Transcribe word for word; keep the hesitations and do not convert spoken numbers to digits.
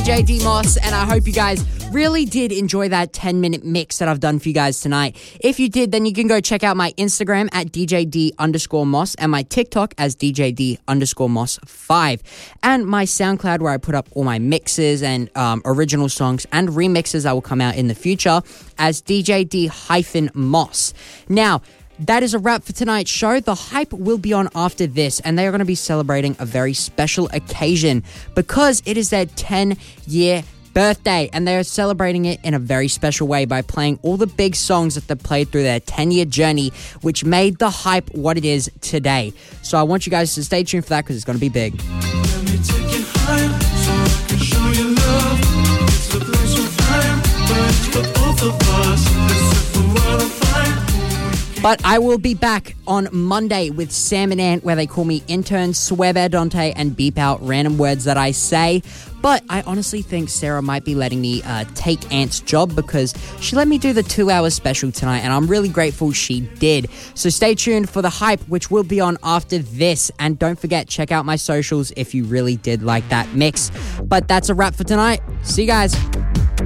D J D Moss, and I hope you guys really did enjoy that ten minute mix that I've done for you guys tonight. If you did, then you can go check out my Instagram at D J D underscore Moss and my TikTok as D J D underscore Moss five, and my SoundCloud where I put up all my mixes and um, original songs and remixes that will come out in the future as D J D hyphen Moss. Now, that is a wrap for tonight's show. The Hype will be on after this, and they are going to be celebrating a very special occasion because it is their ten-year birthday, and they are celebrating it in a very special way by playing all the big songs that they played through their ten-year journey, which made The Hype what it is today. So I want you guys to stay tuned for that because it's going to be big. Let me take you higher so I can show you love. It's a place of time, but it's for both of us. Let's set the world on fire. But I will be back on Monday with Sam and Ant, where they call me intern, swear Bear Dante, and beep out random words that I say. But I honestly think Sarah might be letting me uh, take Ant's job because she let me do the two-hour special tonight, and I'm really grateful she did. So stay tuned for The Hype, which will be on after this. And don't forget, check out my socials if you really did like that mix. But that's a wrap for tonight. See you guys.